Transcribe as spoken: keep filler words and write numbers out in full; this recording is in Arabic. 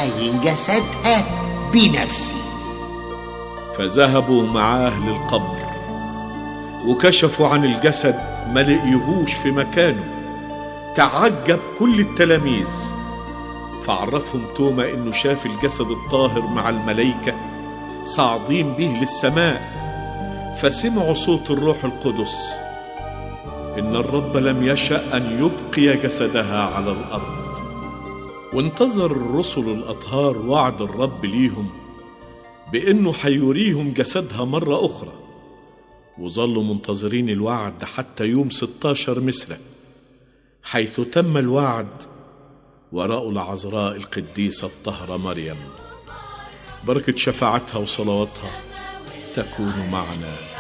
عاين جسدها بنفسي. فذهبوا معاه للقبر وكشفوا عن الجسد ما لقيهوش في مكانه. تعجب كل التلاميذ، فعرفهم توما انه شاف الجسد الطاهر مع الملائكة صاعدين به للسماء. فسمعوا صوت الروح القدس: إن الرب لم يشأ أن يبقي جسدها على الأرض. وانتظر الرسل الأطهار وعد الرب ليهم بأنه حيوريهم جسدها مرة أخرى، وظلوا منتظرين الوعد حتى يوم ستة عشر مثله، حيث تم الوعد ورأوا العذراء القديسة الطاهرة مريم. بركة شفاعتها وصلواتها تكون معنا